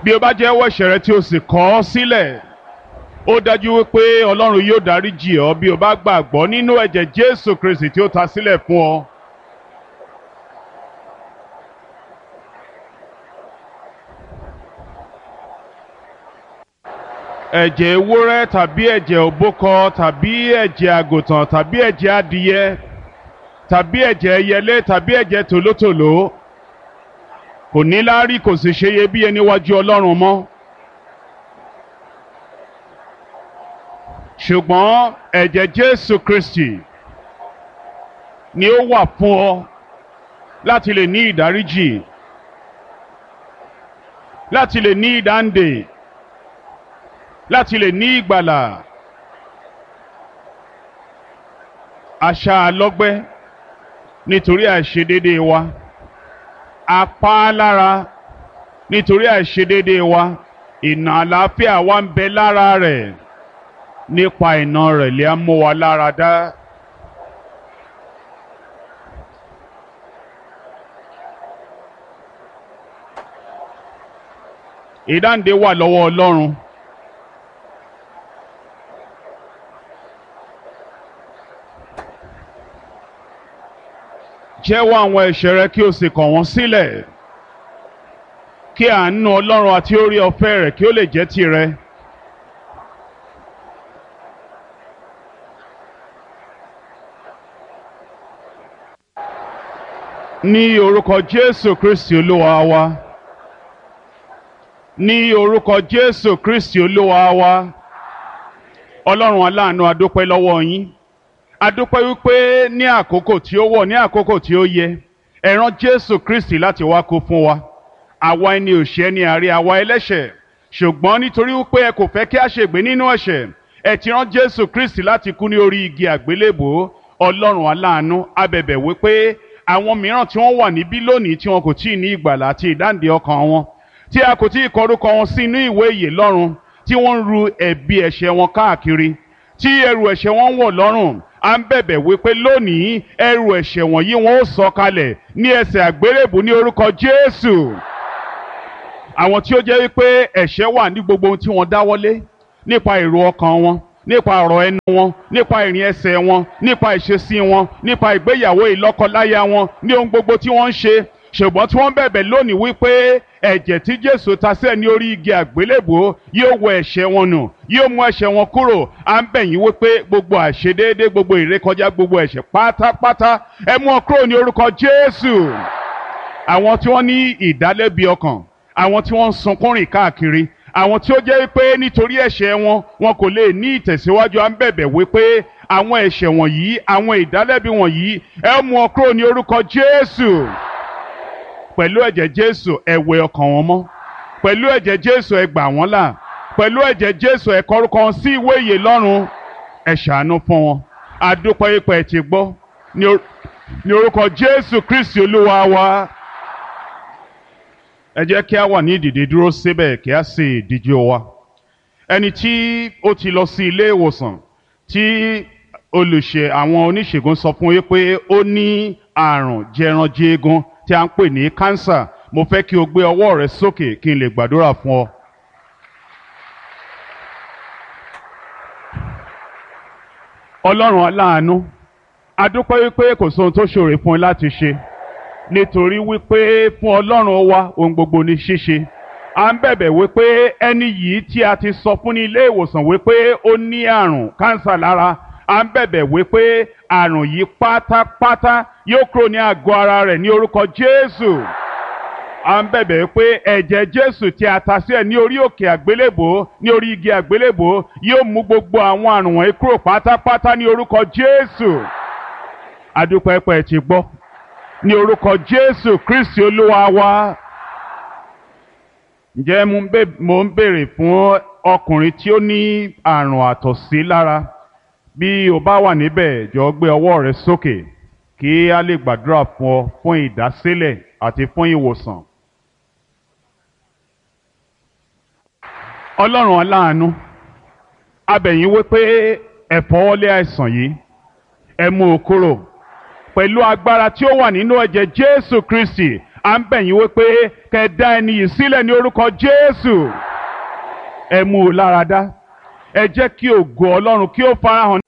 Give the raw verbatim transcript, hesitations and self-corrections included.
bí o bá jẹ́wọ́ ẹ̀ṣẹ̀ rẹ tí o sì kọ̀ ọ́ sílẹ̀, ó dájú wípé Ọlọ́run yóò dáríjì ọ́ bí o bá gbàgbọ́ nínú ẹ̀jẹ̀ Jésù Kristi tí ó ta sílẹ̀ fún ọ. ẹ̀jẹ̀ ewúrẹ́ tàbí ẹ̀jẹ̀ òbúkọ tàbí ẹ̀jẹ̀ àgùntàn tàbí ẹ̀jẹ̀ adìyẹ tàbí ẹ̀jẹ̀ ẹyẹlé tàbí ẹ̀jẹ̀ tòlótòló kò ní láárí, kò sì ṣe iyebíye níwájú Ọlọ́run mọ́. ṣùgbọ́n ẹ̀jẹ̀ Jésù Kristi ni ó wà fún ọ láti lè ní ìdáríjì, láti lè ní ìdáǹdè, láti lè ní ìgbàlà. Aṣá lọ́gbẹ́ nítorí àìṣedéédéé wa, a pa á lára nítorí àìṣedéédéé wa, ìnà àlàáfíà wa ń bẹ lára rẹ̀, nípa ìnà rẹ̀ lè á mú wa lára dá. Ìdáǹdè wà lọ́wọ́ Ọlọ́run. Jẹ́wọ́ àwọn ẹ̀ṣẹ̀ rẹ kí o sì kọ̀ wọ́n sílẹ̀, kí àánú Ọlọ́run àti oore ọ̀fẹ́ rẹ̀ kí ó lè jẹ́ tìrẹ. Ní orúkọ Jésù Kristi Olúwa wa. Ní orúkọ Jésù Kristi Olúwa wa. Ọlọ́run aláàánú, a dúpẹ́ lọ́wọ́ yín. A dúpẹ́ wípé ní àkókò tí ó wọ̀, ní àkókò tí ó yẹ, ẹ rán Jésù Kristi láti wá kú fún wa. Àwa ẹni òṣè ni àrí, àwa ẹlẹ́ṣẹ̀. Ṣùgbọ́n nítorí wípé ẹ kò fẹ́ kí a ṣègbé nínú ẹ̀ṣẹ̀, ẹ ti rán Jésù Kristi láti kú ní orí igi àgbélébùú. Ọlọ́run aláàánú, a bẹ̀bẹ̀ wípé àwọn mìíràn tí wọ́n wà níbí lónìí tí wọn kò tíì ní ìgbàlà àti ìdáǹdè ọkàn wọn, tí a kò tíì kọ orúkọ wọn sí inú ìwé ìyè lọ́run, tí wọ́n ń ru ẹ̀bi ẹ̀ṣẹ̀ wọn káàkiri, tí ẹrù ẹ̀ṣẹ̀ wọn ń wọ̀ lọ́rùn, à ń bẹ̀bẹ̀ wípé lónìí ẹrù ẹ̀ṣẹ̀ wọ̀nyí wọn ó sọ kalẹ̀ ní ẹsẹ̀ àgbélébù ní orúkọ Jésù. Àwọn tí ó jẹ́ wípé ẹ̀ṣẹ̀ wà ní gbogbo ohun tí wọ́n dáwọ́lé, nípa èrò ọkàn wọn, nípa ọ̀rọ̀ ẹnu wọn, nípa ìrìn ẹsẹ̀ wọn, nípa ìṣesí wọn, nípa ìgbéyàwó ìlọ́kọláya wọn, ní ohun gbogbo tí wọ́n ń ṣe. Ṣùgbọ́n tí wọ́n bẹ̀bẹ̀ lónìí wípé ẹ̀jẹ̀ tí Jésù ta sílẹ̀ ní orí igi àgbélébùú yóò wẹ ẹ̀ṣẹ̀ wọn nù, yóò mú ẹ̀ṣẹ̀ wọn kúrò. À ń bẹ̀ yín wípé gbogbo àìṣedéédé, gbogbo ìrékọjá, gbogbo ẹ̀ṣẹ̀ pátápátá ẹ mú wọn kúrò ní orúkọ Jésù. Àwọn tí wọ́n ní ìdálẹ́bi ọkàn, àwọn tí wọ́n ń sunkún rìn káàkiri, àwọn tí ó jẹ́ wípé nítorí ẹ̀ṣẹ̀ wọn wọn kò lè ní ìtẹ̀síwájú, à ń bẹ̀bẹ̀ wípé àwọn ẹ̀ṣẹ̀ wọ̀nyí, àwọn ìdálẹ́bi wọ̀nyí ẹ mú wọn kúrò ní orúkọ Jésù. Pẹ̀lú ẹ̀jẹ̀ Jésù ẹ wẹ ọkàn wọn mọ́, pẹ̀lú ẹ̀jẹ̀ Jésù ẹ gbà wọ́n là, pẹ̀lú ẹ̀jẹ̀ Jésù ẹ kọ orúkọ wọn sí ìwé ìyè lọ́run. Ẹ ṣàánú fún wọn. A dúpẹ́ ipò ẹ ti gbọ́ ní orúkọ Jésù Kristi Olúwa wa. Ẹ jẹ́ kí a wà ní ìdìde dúró síbẹ̀ kí a sì díjú wa. Ẹni tí ó ti lọ sí ilé ìwòsàn tí olùṣe àwọn oníṣègùn sọ fún yín pé ó ní àrùn jẹranjẹgun tí a ń pè ní kánsà, mo fẹ́ kí o gbé ọwọ́ rẹ sókè kí n lè gbàdúrà fún ọ. Ọlọ́run aláàánú, a dúpẹ́ wípé kò sóhun tó ṣòro fún ẹ láti ṣe, nítorí wípé fún Ọlọ́run wa ohun gbogbo ní ṣíṣe. À ń bẹ̀bẹ̀ wípé ẹni yìí tí a ti sọ fún ní ilé ìwòsàn wípé ó ní àrùn kánsà lára, à ń bẹ̀bẹ̀ wípé àrùn yìí pátápátá yóò kúrò ní àgọ́ ara rẹ̀ ní orúkọ Jésù. À ń bẹ̀bẹ̀ wípé ẹ̀jẹ̀ Jésù tí a ta sílẹ̀ ní orí òkè àgbélébùú, ní orí igi àgbélébùú yóò mú gbogbo àwọn àrùn wọ̀nyí kúrò pátápátá ní orúkọ Jésù. A dúpẹ́ pé ẹ ti gbọ́. Ní orúkọ Jésù Kristi Olúwa wa. Ǹjẹ́ mo ń béèrè fún ọkùnrin tí ó ní àrùn àtọ̀sí lára? Bí o bá wà níbẹ̀, jọ̀ọ́ gbé ọwọ́ rẹ sókè kí a lè gbàdúrà fún ọ fún ìdásílẹ̀ àti fún ìwòsàn. Ọlọ́run aláàánú, a bẹ̀ yín wípé ẹ fọwọ́lé àìsàn yìí, ẹ mú u kúrò. Pẹ̀lú agbára tí ó wà nínú ẹ̀jẹ̀ Jésù Kristi, à ń bẹ̀ yín wípé kẹ́ dá ẹni yìí sílẹ̀ ní orúkọ Jésù ẹ mú un lára dá ẹ jẹ́ kí ògo Ọlọ́run kí ó farahàn